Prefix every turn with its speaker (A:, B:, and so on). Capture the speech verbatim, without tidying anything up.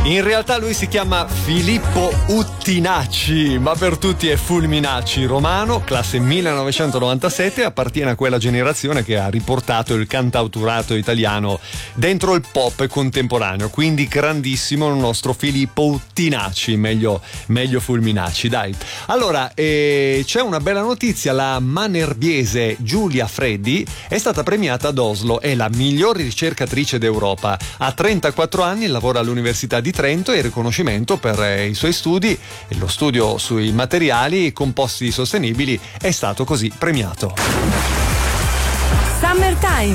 A: In realtà lui si chiama Filippo Uttinacci, ma per tutti è Fulminacci, romano, classe millenovecentonovantasette, appartiene a quella generazione che ha riportato il cantauturato italiano dentro il pop contemporaneo, quindi grandissimo il nostro Filippo Uttinacci, meglio, meglio Fulminacci, dai. Allora, eh, c'è una bella notizia, la manerbiese Giulia Freddi è stata premiata ad Oslo, è la miglior ricercatrice d'Europa, ha trentaquattro anni, lavora all'Università di Trento e il riconoscimento per eh, i suoi studi e lo studio sui materiali composti sostenibili è stato così premiato.
B: Summertime.